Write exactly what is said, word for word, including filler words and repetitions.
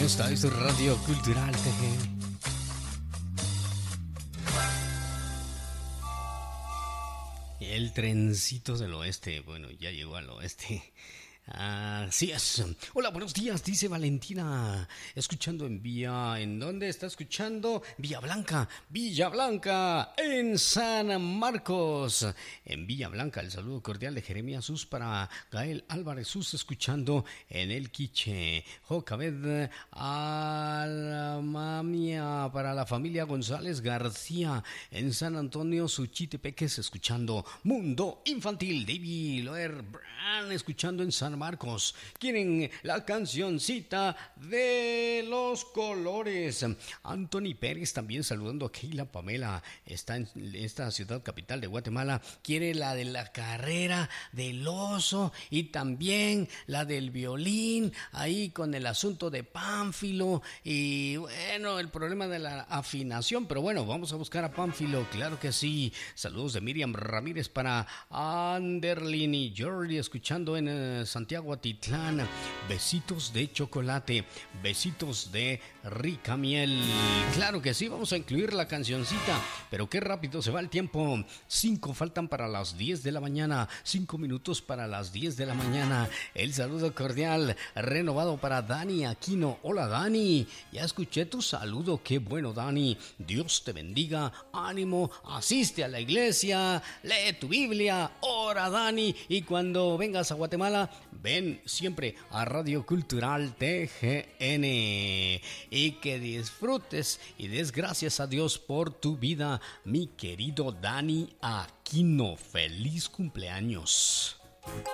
Esta es Radio Cultural T G. El trencito del oeste, bueno, ya llegó al oeste. Así es. Hola, buenos días, dice Valentina. Escuchando en Vía. ¿En dónde está escuchando? Villa Blanca. Villa Blanca, en San Marcos. En Villa Blanca, el saludo cordial de Jeremías Sus para Gael Álvarez Sus, escuchando en el Quiche. Jocabed Alamamia para la familia González García. En San Antonio, Suchitepeques, escuchando Mundo Infantil. David Loer Brand, escuchando en San Marcos. Quieren la cancioncita de los colores. Anthony Pérez también saludando a Keila Pamela. Está en esta ciudad capital de Guatemala. Quiere la de la carrera del oso y también la del violín. Ahí con el asunto de Pánfilo. Y bueno, el problema de la afinación. Pero bueno, vamos a buscar a Pánfilo. Claro que sí. Saludos de Miriam Ramírez para Anderlin y Jordi, escuchando en uh, Santiago Atitlán. Besitos de chocolate, besitos de rica miel. Claro que sí, vamos a incluir la cancioncita. Pero qué rápido se va el tiempo. Cinco faltan para las diez de la mañana. Cinco minutos para las diez de la mañana. El saludo cordial renovado para Dani Aquino. Hola Dani, ya escuché tu saludo. Qué bueno, Dani. Dios te bendiga. Ánimo, asiste a la iglesia, lee tu Biblia, ora, Dani. Y cuando vengas a Guatemala, ven siempre a Radio Cultural T G N. Y que disfrutes y des gracias a Dios por tu vida, mi querido Dani Aquino. Feliz cumpleaños.